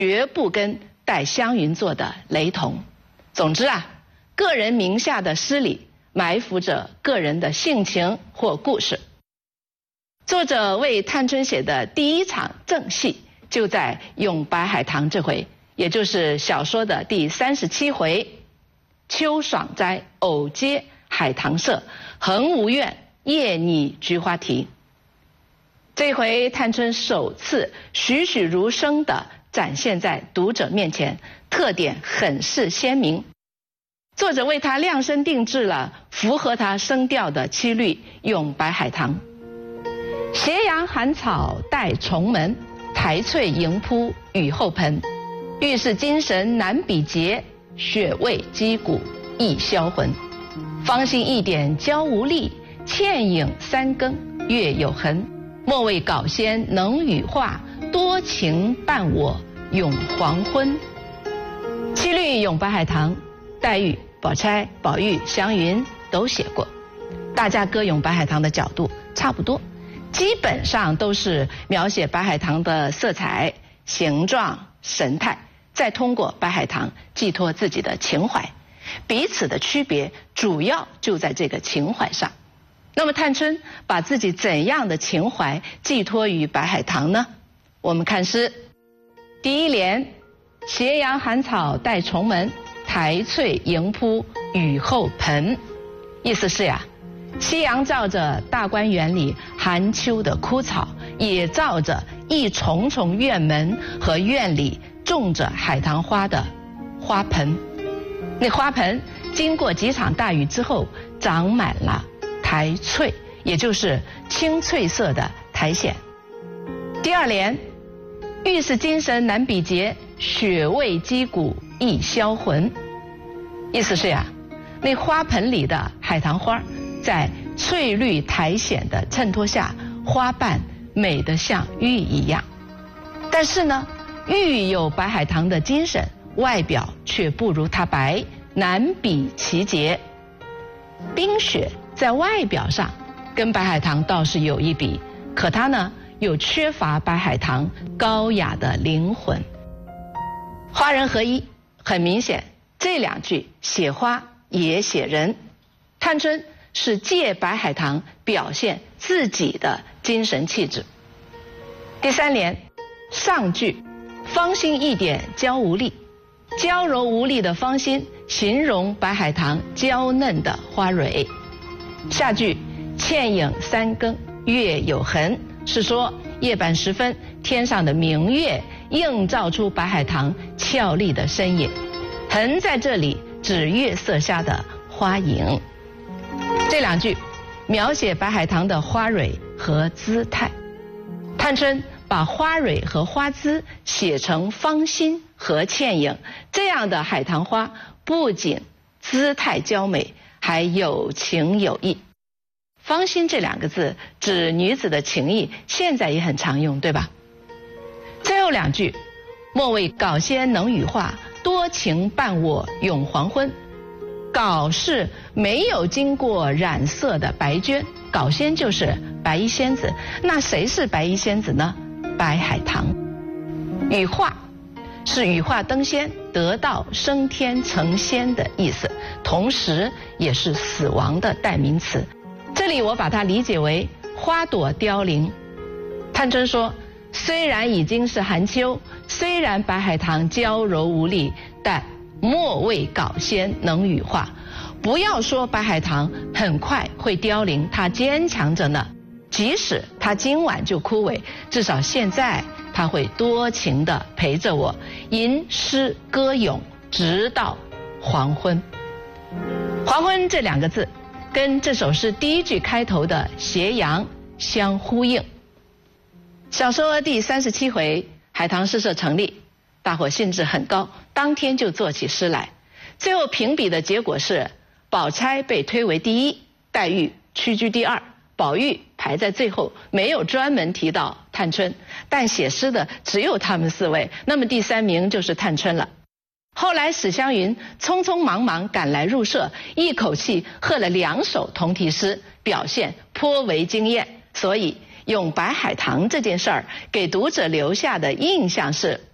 绝不跟戴湘云做的雷同。总之啊，个人名下的诗里埋伏着个人的性情或故事。作者为探春写的第一场正戏就在咏白海棠这回，也就是小说的第37回。秋爽斋，偶接海棠社，恒无怨，夜拟菊花题。这回探春首次栩栩如生地展现在读者面前，特点很是鲜明。作者为她量身定制了符合她声调的七律咏白海棠。斜阳寒草带重门，苔翠迎铺雨后盆。欲是精神难比劫，雪味击鼓易销魂。芳心一点娇无力，倩影三更月有痕。莫谓稿仙能羽化，多情伴我咏黄昏。七律咏白海棠，黛玉、宝钗、宝玉、湘云都写过，大家歌咏白海棠的角度差不多，基本上都是描写白海棠的色彩、形状、神态，再通过白海棠寄托自己的情怀。彼此的区别主要就在这个情怀上。那么探春把自己怎样的情怀寄托于白海棠呢？我们看诗，第一联，斜阳寒草带重门，苔翠迎铺雨后盆。意思是呀，夕阳照着大观园里寒秋的枯草，也照着一重重院门和院里种着海棠花的花盆。那花盆经过几场大雨之后，长满了苔翠，也就是青翠色的苔藓。第二联，欲是精神难比劫，雪味击鼓易销魂。意思是呀，那花盆里的海棠花在翠绿苔藓的衬托下，花瓣美得像玉一样。但是呢，玉有白海棠的精神，外表却不如它白，难比其洁。冰雪在外表上跟白海棠倒是有一比，可它呢又缺乏白海棠高雅的灵魂。花人合一，很明显这两句写花也写人。探春是借白海棠表现自己的精神气质。第三联，上句，芳心一点娇无力。娇柔无力的芳心形容白海棠娇嫩的花蕊。下句，倩影三更月有痕，是说夜半时分天上的明月映照出白海棠俏丽的身影，痕在这里指月色下的花影。这两句描写白海棠的花蕊和姿态。探春把花蕊和花姿写成芳心和倩影，这样的海棠花不仅姿态娇美，还有情有义。芳心这两个字指女子的情意，现在也很常用，对吧？最后两句，莫谓稿仙能羽化，多情伴我咏黄昏。稿是没有经过染色的白绢，稿仙就是白衣仙子。那谁是白衣仙子呢？白海棠。羽化是羽化登仙，得道升天成仙的意思，同时也是死亡的代名词。这里我把它理解为花朵凋零。探春说，虽然已经是寒秋，虽然白海棠娇柔无力，但莫谓稿仙能羽化。不要说白海棠很快会凋零，它坚强着呢。即使它今晚就枯萎，至少现在它会多情地陪着我，吟诗歌咏，直到黄昏。黄昏这两个字跟这首诗第一句开头的斜阳相呼应。小说第37回，海棠诗社成立，大伙兴致很高，当天就做起诗来。最后评比的结果是，宝钗被推为第一，黛玉屈居第二，宝玉排在最后，没有专门提到探春，但写诗的只有他们四位，那么第三名就是探春了。后来史湘云匆匆忙忙赶来入社，一口气贺了2首同题诗，表现颇为惊艳。所以咏白海棠这件事儿给读者留下的印象是，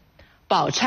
宝钗